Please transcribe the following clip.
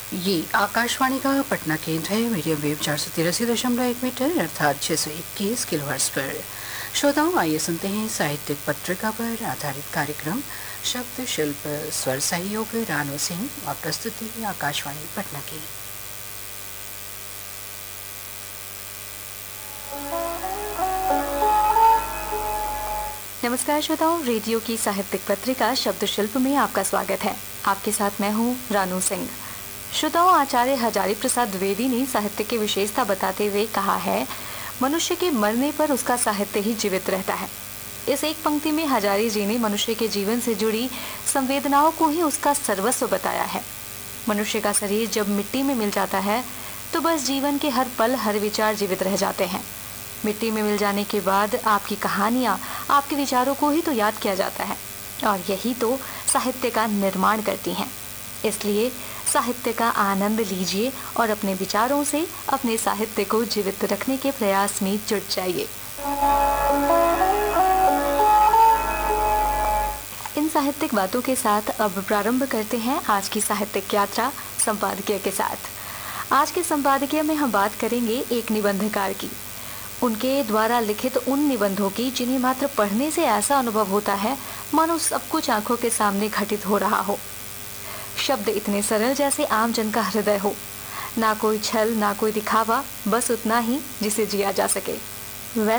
ये आकाशवाणी का पटना केंद्र है। मीडियम वेव 483.1 मीटर अर्थात 621 किलोहर्ट्ज पर। श्रोताओं, आइए सुनते हैं साहित्यिक पत्रिका पर आधारित कार्यक्रम शब्द शिल्प। स्वर सहयोग रानू सिंह और प्रस्तुति आकाशवाणी पटना की। नमस्कार श्रोताओं, रेडियो की साहित्यिक पत्रिका शब्द शिल्प में आपका स्वागत है। आपके साथ मैं हूँ रानू सिंह। श्रोताओं, आचार्य हजारी प्रसाद द्विवेदी ने साहित्य की विशेषता बताते हुए कहा है, मनुष्य के मरने पर उसका साहित्य ही जीवित रहता है। इस एक पंक्ति में हजारी जी ने मनुष्य के जीवन से जुड़ी संवेदनाओं को ही उसका सर्वस्व बताया है। मनुष्य का शरीर जब मिट्टी में मिल जाता है तो बस जीवन के हर पल हर विचार जीवित रह जाते हैं। मिट्टी में मिल जाने के बाद आपकी कहानियां, आपके विचारों को ही तो याद किया जाता है और यही तो साहित्य का निर्माण करती हैं। इसलिए साहित्य का आनंद लीजिए और अपने विचारों से अपने साहित्य को जीवित रखने के प्रयास में जुट जाइए। इन साहित्यिक बातों के साथ अब प्रारंभ करते हैं आज की साहित्यिक यात्रा संपादकीय के साथ। आज के संपादकीय में हम बात करेंगे एक निबंधकार की, उनके द्वारा लिखित उन निबंधों की जिन्हें मात्र पढ़ने से ऐसा अनुभव होता है मानो सब कुछ आंखों के सामने घटित हो रहा हो। शब्द इतने सरल जैसे आम जन का हृदय हो, ना कोई छल ना कोई दिखावा, बस उतना ही जिसे जिया जा सके।